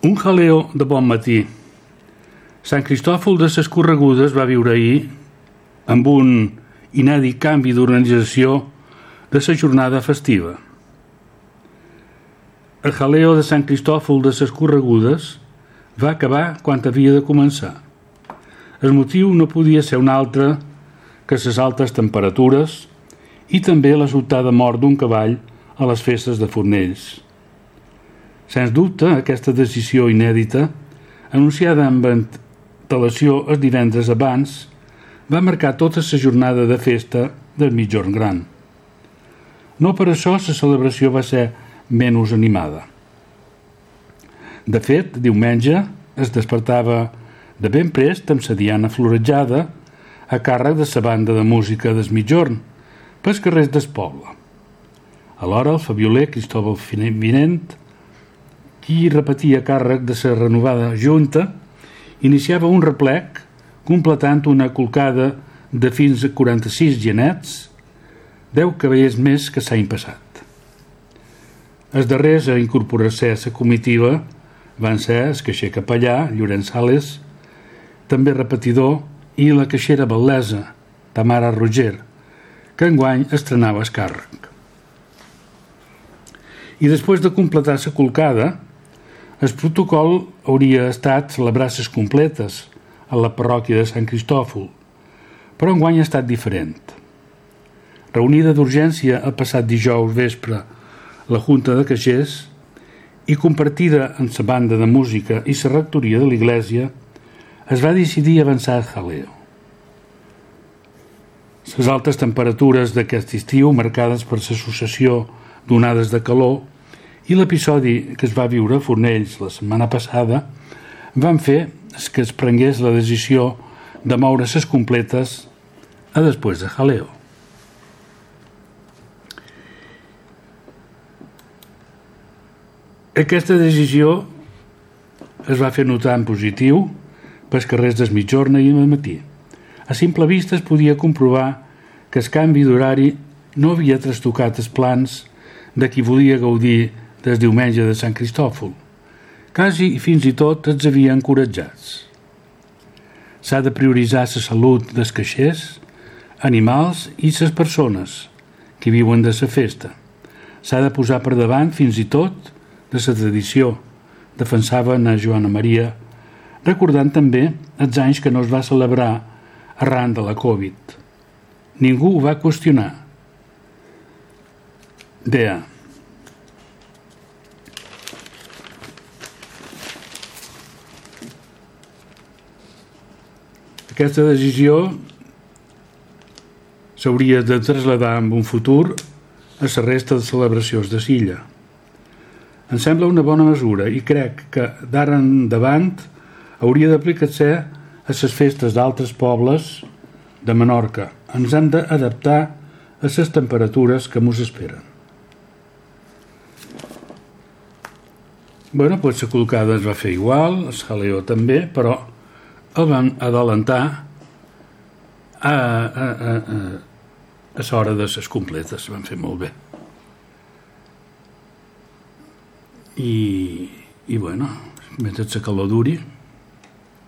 Un jaleo de bon matí. Sant Cristòfol de ses Corregudes va viure ahir amb un inèdit canvi d'organització de sa jornada festiva. El jaleo de Sant Cristòfol de ses Corregudes va acabar quan havia de començar. El motiu no podia ser un altre que ses altes temperatures i també la sobtada mort d'un cavall a les festes de Fornells. Sens dubte, aquesta decisió inèdita, anunciada amb antelació els divendres abans, va marcar tota la jornada de festa del Migjorn Gran. No per això la celebració va ser menys animada. De fet, diumenge es despertava de ben prest amb la diana florejada a càrrec de la banda de música del Migjorn pels carrers del poble. Alhora el fabioler Cristóbal Vinent, qui repetia a càrrec de la renovada junta, iniciava un replec completant una colcada de fins a 46 genets, 10 cavallers més que l'any passat. Els darrers a incorporar-se a la comitiva van ser el caixer capellà, Llorenç Sales, també repetidor, i la caixera Bel·lesa, Tamara Roger, que enguany estrenava el càrrec. I després de completar la colcada, el protocol hauria estat celebrar les completes a la parròquia de Sant Cristòfol, però enguany ha estat diferent. Reunida d'urgència el passat dijous vespre la Junta de Caixers i compartida amb la banda de música i la rectoria de l'Església, es va decidir avançar el jaleo. Les altes temperatures d'aquest estiu, marcades per la successió d'onades de calor, i l'episodi que es va viure a Fornells la setmana passada van fer que es prengués la decisió de moure les completes a després de jaleo. Aquesta decisió es va fer notar en positiu pels carrers del Migjorn ahir al matí. A simple vista es podia comprovar que el canvi d'horari no havia trastocat els plans de qui volia gaudir des diumenge de Sant Cristòfol. Quasi i fins i tot els havia encoratjats. S'ha de prioritzar la salut dels caixers, animals i les persones que viuen de la festa. S'ha de posar per davant fins i tot de la tradició, defensava na Joana Maria, recordant també els anys que no es va celebrar arran de la Covid. Ningú ho va qüestionar. Deia: aquesta decisió s'hauria de traslladar en un futur a la resta de celebracions de l'illa. Em sembla una bona mesura i crec que d'ara endavant hauria d'aplicar-se a les festes d'altres pobles de Menorca. Ens hem d'adaptar a les temperatures que mos esperen. Bueno, pues la colcada es va fer igual, el jaleo també, però el van adelantar a l'hora de les completes. Van fer molt bé. I bueno, mentre la calor duri,